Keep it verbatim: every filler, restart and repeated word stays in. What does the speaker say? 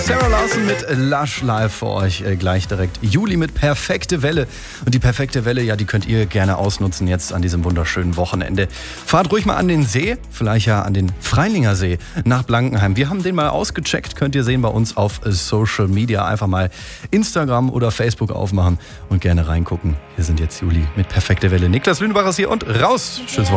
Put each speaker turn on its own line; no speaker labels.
Sarah Larson mit Lush live für euch äh, gleich direkt. Juli mit Perfekte Welle. Und die perfekte Welle, ja, die könnt ihr gerne ausnutzen jetzt an diesem wunderschönen Wochenende. Fahrt ruhig mal an den See, vielleicht ja an den Freilinger See nach Blankenheim. Wir haben den mal ausgecheckt, könnt ihr sehen bei uns auf Social Media. Einfach mal Instagram oder Facebook aufmachen und gerne reingucken. Wir sind jetzt Juli mit Perfekte Welle. Niklas Lünebacher ist hier und raus. Tschüss.